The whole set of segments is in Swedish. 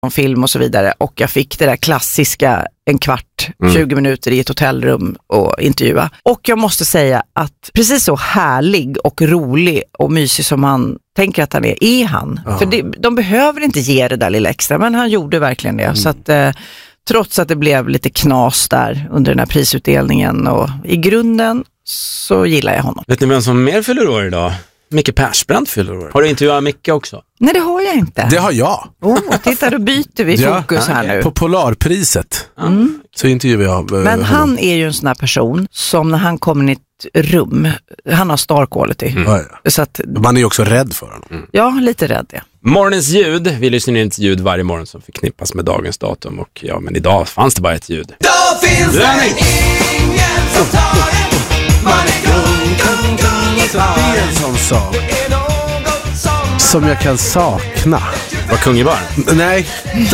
om film och så vidare. Och jag fick det där klassiska, en kvart, 20 minuter i ett hotellrum och intervjua. Och jag måste säga att precis så härlig och rolig och mysig som han tänker att han är han. För de behöver inte ge det där lilla extra, men han gjorde verkligen det. Så att trots att det blev lite knas där under den här prisutdelningen och i grunden så gillar jag honom. Vet ni vem som mer fyller år idag? Micke Persbrandt fyller år. Har du intervjuat Micke också? Nej, det har jag inte. Det har jag. Titta, då byter vi fokus här nu. På Polarpriset så intervjuar jag Men honom. han är ju en sån här person som när han kommer i ett rum, han har star quality. Så att, man är ju också rädd för honom. Ja, lite rädd, ja. Morgonens ljud, vi lyssnar in ett ljud varje morgon som förknippas med dagens datum. Och ja, men idag fanns det bara ett ljud. Då finns det ingen som tar det. Man är kung i Sverige. Det är en sån sak som jag kan sakna. Var kung i barn? Nej.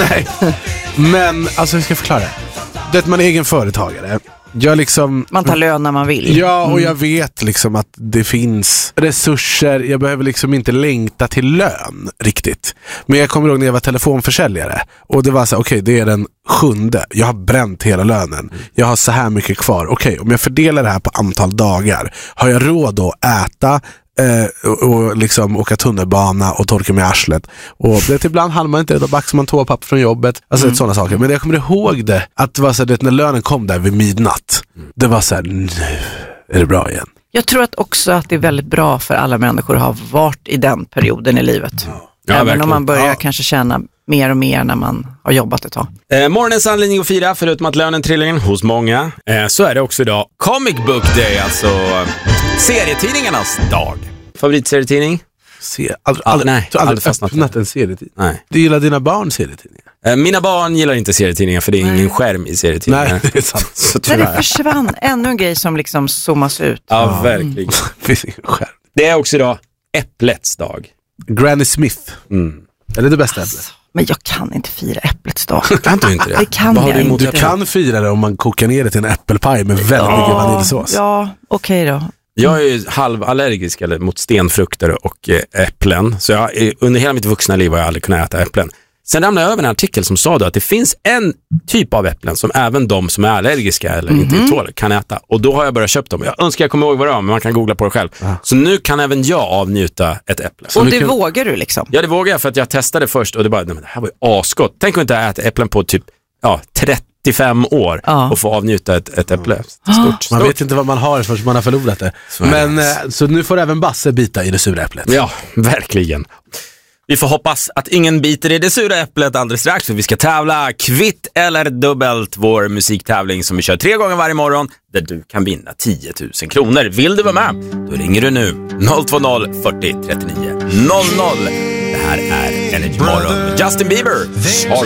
Men alltså, hur ska jag förklara det? Det är att man är egen företagare. Man tar lön när man vill. Ja, och jag vet liksom att det finns resurser. Jag behöver liksom inte längta till lön riktigt. Men jag kommer ihåg när jag var telefonförsäljare. Och det var så okej, det är den 7:e. Jag har bränt hela lönen. Jag har så här mycket kvar. Okej, om jag fördelar det här på antal dagar, har jag råd att äta och liksom åka tunnelbana och torka med arslet. Och det ibland hann man inte, då baxar man toapapper från jobbet. Alltså sådana saker. Men jag kommer ihåg det, att det var så att när lönen kom där vid midnatt, det var så här, nu är det bra igen. Jag tror att också att det är väldigt bra för alla människor att ha varit i den perioden i livet. Ja, även verkligen. om man börjar kanske känna mer och mer när man har jobbat ett tag. Morgonens anledning att fira, förutom att lönen trillar in hos många, så är det också idag Comic Book Day, alltså serietidningarnas dag. Favoritserietidning? Aldrig fastnat en serietidning. Nej. Du gillar dina barn serietidningar? Mina barn gillar inte serietidningar för det är ingen skärm i serietidningar. Nej, det är sant. Så När det försvann, ännu en grej som liksom zoomas ut. Ja, verkligen. Det är också idag Äpplets dag. Granny Smith. Är det bästa äpplet? Men jag kan inte fira äpplets dag. Kan du inte det? Det kan Vad har jag du emot inte. Du kan fira det om man kokar ner det till en äppelpaj med väldigt mycket vaniljsås. Ja, okej då. Jag är ju halvallergisk mot stenfrukter och äpplen. Så under hela mitt vuxna liv har jag aldrig kunnat äta äpplen. Sen ramlade jag över en artikel som sa då att det finns en typ av äpplen som även de som är allergiska eller inte tål kan äta. Och då har jag börjat köpa dem. Jag önskar jag kommer ihåg vad det var, men man kan googla på det själv. Så nu kan även jag avnjuta ett äpple. Och det vågar du liksom? Ja, det vågar jag för att jag testade först och det bara, nej, men det här var ju asgott. Tänk om inte äta äpplen på typ 35 år och få avnjuta ett äpple. Stort. Man vet inte vad man har förrän man har förlorat det. Men så nu får även Basse bita i det sura äpplet. Ja, verkligen. Vi får hoppas att ingen biter i det sura äpplet alldeles strax, för vi ska tävla kvitt eller dubbelt, vår musiktävling som vi kör 3 gånger varje morgon, där du kan vinna 10 000 kronor. Vill du vara med? Då ringer du nu 020 40 39 00. Det här är Energy Morgon med Justin Bieber. Sorry.